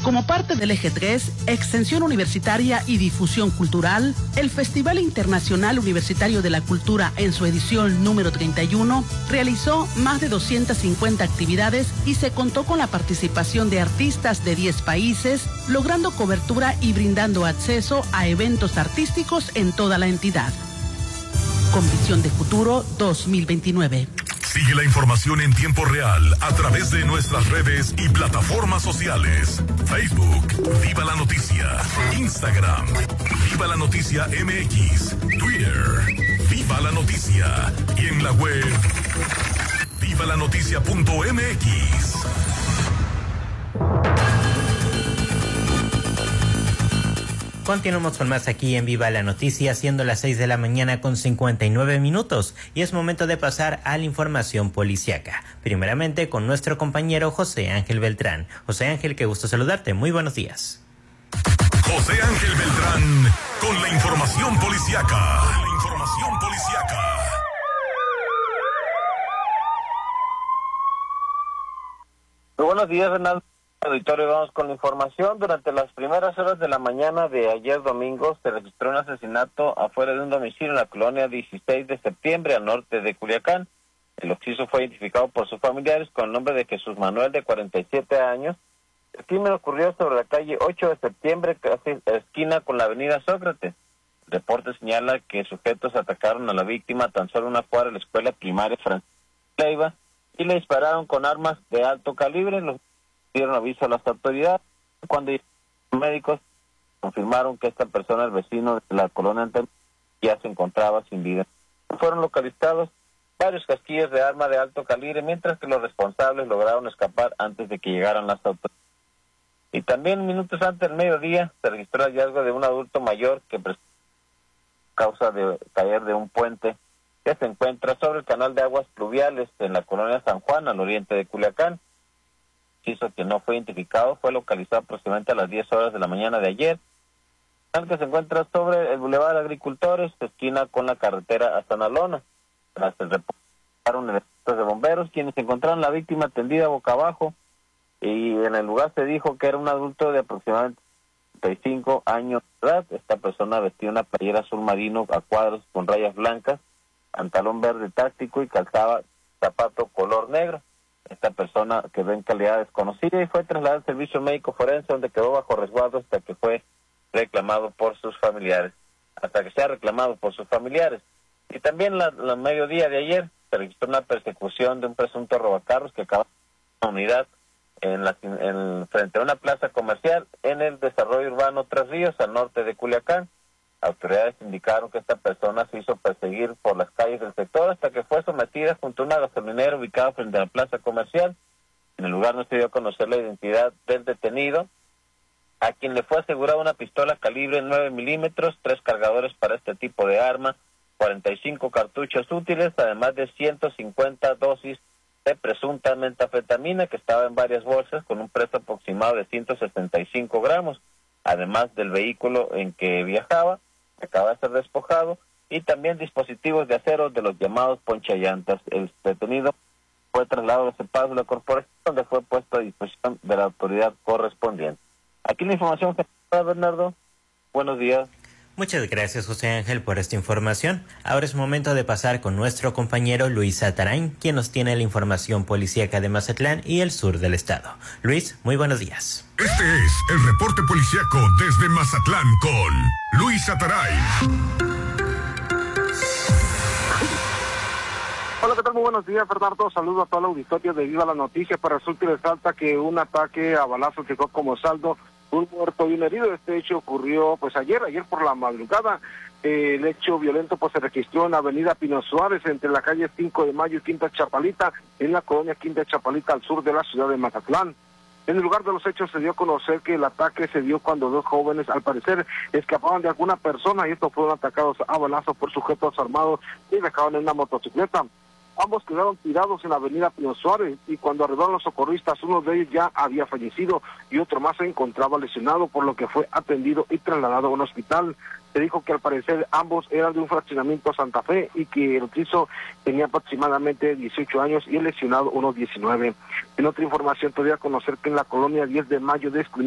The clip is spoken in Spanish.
Como parte del Eje 3, Extensión Universitaria y Difusión Cultural, el Festival Internacional Universitario de la Cultura en su edición número 31 realizó más de 250 actividades y se contó con la participación de artistas de 10 países, logrando cobertura y brindando acceso a eventos artísticos en toda la entidad. Con visión de futuro 2029. Sigue la información en tiempo real a través de nuestras redes y plataformas sociales. Facebook, Viva la Noticia. Instagram, Viva la Noticia MX. Twitter, Viva la Noticia. Y en la web, vivalanoticia.mx. Continuamos con más aquí en Viva la Noticia, siendo las 6 de la mañana con 59 minutos, y es momento de pasar a la información policiaca. Primeramente con nuestro compañero José Ángel Beltrán. José Ángel, qué gusto saludarte. Muy buenos días. José Ángel Beltrán con la información policiaca. Muy buenos días, Renaldo. Auditorio, vamos con la información. Durante las primeras horas de la mañana de ayer domingo se registró un asesinato afuera de un domicilio en la colonia 16 de septiembre al norte de Culiacán. El occiso fue identificado por sus familiares con el nombre de Jesús Manuel, de 47 años. El crimen ocurrió sobre la calle 8 de septiembre, casi esquina con la avenida Sócrates. El reporte señala que sujetos atacaron a la víctima tan solo una cuadra de la escuela primaria Francisco Leiva y le dispararon con armas de alto calibre. Los dieron aviso a las autoridades. Cuando los médicos confirmaron que esta persona, el vecino de la colonia anterior, ya se encontraba sin vida. Fueron localizados varios casquillos de arma de alto calibre, mientras que los responsables lograron escapar antes de que llegaran las autoridades. Y también minutos antes del mediodía se registró el hallazgo de un adulto mayor que causa de caer de un puente que se encuentra sobre el canal de aguas pluviales en la colonia San Juan, al oriente de Culiacán. Que no fue identificado, fue localizado aproximadamente a las 10 horas de la mañana de ayer, que se encuentra sobre el Boulevard Agricultores, esquina con la carretera hasta Nalona. Tras el reporte, elementos de bomberos, quienes encontraron la víctima tendida boca abajo, y en el lugar se dijo que era un adulto de aproximadamente 35 años de edad. Esta persona vestía una playera azul marino a cuadros con rayas blancas, pantalón verde táctico y calzaba zapato color negro. Esta persona quedó en calidad desconocida y fue trasladada al servicio médico forense, donde quedó bajo resguardo hasta que fue reclamado por sus familiares. Y también la mediodía de ayer se registró una persecución de un presunto robacarros que acaba en una unidad frente a una plaza comercial en el desarrollo urbano Tres Ríos, al norte de Culiacán. Autoridades indicaron que esta persona se hizo perseguir por las calles del sector hasta que fue sometida junto a una gasolinera ubicada frente a la plaza comercial. En el lugar no se dio a conocer la identidad del detenido, a quien le fue asegurada una pistola calibre 9 milímetros, 3 cargadores para este tipo de arma, 45 cartuchos útiles, además de 150 dosis de presunta metanfetamina que estaba en varias bolsas con un peso aproximado de 165 gramos, además del vehículo en que viajaba, que acaba de ser despojado, y también dispositivos de acero de los llamados ponchallantas. El detenido fue trasladado a ese paso de la corporación, donde fue puesto a disposición de la autoridad correspondiente. Aquí la información que está, Bernardo. Buenos días. Muchas gracias, José Ángel, por esta información. Ahora es momento de pasar con nuestro compañero Luis Atarain, quien nos tiene la información policíaca de Mazatlán y el sur del estado. Luis, muy buenos días. Este es el reporte policíaco desde Mazatlán con Luis Atarain. Hola, ¿qué tal? Muy buenos días, Bernardo. Saludo a todo el auditorio de Viva la Noticia. Para resulta y resalta que un ataque a balazos dejó como saldo un muerto y un herido. Este hecho ocurrió ayer por la madrugada. El hecho violento se registró en la avenida Pino Suárez, entre la calle 5 de Mayo y Quinta Chapalita, en la colonia Quinta Chapalita, al sur de la ciudad de Mazatlán. En el lugar de los hechos se dio a conocer que el ataque se dio cuando dos jóvenes, al parecer, escapaban de alguna persona, y estos fueron atacados a balazos por sujetos armados y dejaban en una motocicleta. Ambos quedaron tirados en la avenida Pino Suárez, y cuando arribaron los socorristas, uno de ellos ya había fallecido y otro más se encontraba lesionado, por lo que fue atendido y trasladado a un hospital. Se dijo que al parecer ambos eran de un fraccionamiento Santa Fe y que el occiso tenía aproximadamente 18 años y el lesionado unos 19. En otra información, todavía conocer que en la colonia 10 de Mayo de